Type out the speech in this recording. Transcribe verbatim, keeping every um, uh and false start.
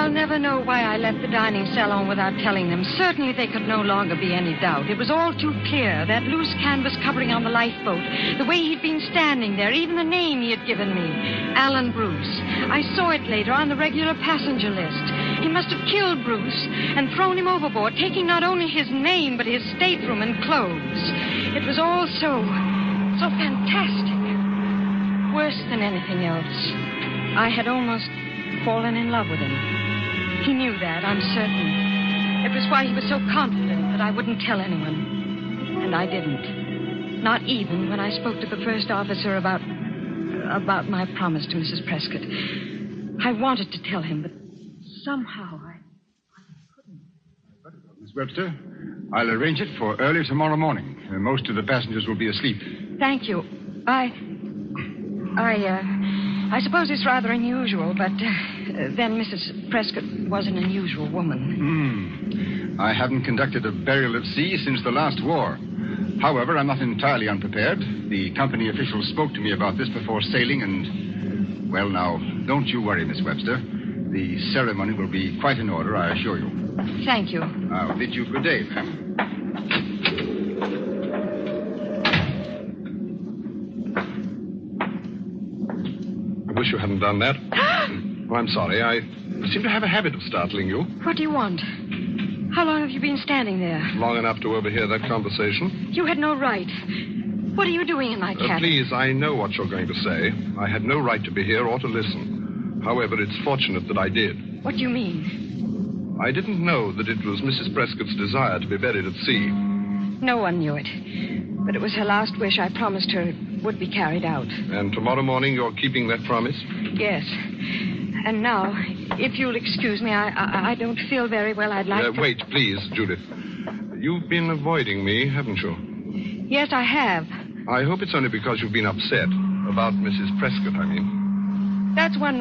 I'll never know why I left the dining salon without telling them. Certainly there could no longer be any doubt. It was all too clear. That loose canvas covering on the lifeboat, the way he'd been standing there, even the name he had given me, Alan Bruce. I saw it later on the regular passenger list. He must have killed Bruce and thrown him overboard, taking not only his name, but his stateroom and clothes. It was all so, so fantastic. Worse than anything else, I had almost fallen in love with him. He knew that, I'm certain. It was why he was so confident that I wouldn't tell anyone. And I didn't. Not even when I spoke to the first officer about... about my promise to Missus Prescott. I wanted to tell him, but somehow I... I couldn't. Miss Webster, I'll arrange it for early tomorrow morning. Uh, most of the passengers will be asleep. Thank you. I... I, uh... I suppose it's rather unusual, but uh, then Missus Prescott was an unusual woman. Hmm. I haven't conducted a burial at sea since the last war. However, I'm not entirely unprepared. The company officials spoke to me about this before sailing, and... Well, now, don't you worry, Miss Webster. The ceremony will be quite in order, I assure you. Thank you. I'll bid you good day, ma'am. I wish you hadn't done that. Oh, I'm sorry. I seem to have a habit of startling you. What do you want? How long have you been standing there? Long enough to overhear that conversation. You had no right. What are you doing in my Uh, cabin? please, I know what you're going to say. I had no right to be here or to listen. However, it's fortunate that I did. What do you mean? I didn't know that it was Missus Prescott's desire to be buried at sea. No one knew it. But it was her last wish. I promised her it would be carried out. And tomorrow morning you're keeping that promise? Yes. And now, if you'll excuse me, I I, I don't feel very well. I'd like Uh, to... wait, please, Judith. You've been avoiding me, haven't you? Yes, I have. I hope it's only because you've been upset. About Missus Prescott, I mean. That's one